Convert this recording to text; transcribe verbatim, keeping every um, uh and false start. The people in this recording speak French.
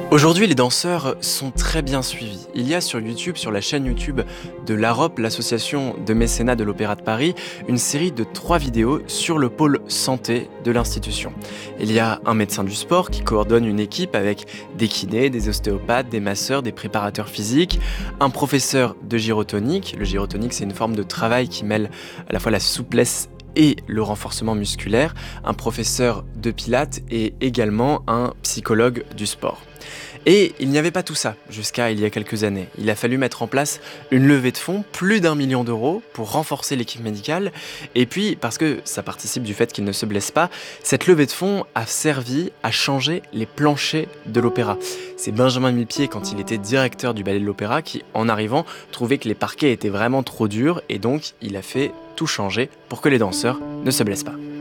Aujourd'hui, les danseurs sont très bien suivis. Il y a sur YouTube, sur la chaîne YouTube de l'A R O P, l'association de mécénat de l'Opéra de Paris, une série de trois vidéos sur le pôle santé de l'institution. Il y a un médecin du sport qui coordonne une équipe avec des kinés, des ostéopathes, des masseurs, des préparateurs physiques, un professeur de gyrotonique. Le gyrotonique, c'est une forme de travail qui mêle à la fois la souplesse et le renforcement musculaire, un professeur de pilates et également un psychologue du sport. Et il n'y avait pas tout ça jusqu'à il y a quelques années. Il a fallu mettre en place une levée de fonds, plus d'un million d'euros, pour renforcer l'équipe médicale. Et puis, parce que ça participe du fait qu'il ne se blesse pas, cette levée de fonds a servi à changer les planchers de l'opéra. C'est Benjamin Millepied, quand il était directeur du ballet de l'opéra, qui, en arrivant, trouvait que les parquets étaient vraiment trop durs et donc il a fait tout changer pour que les danseurs ne se blessent pas.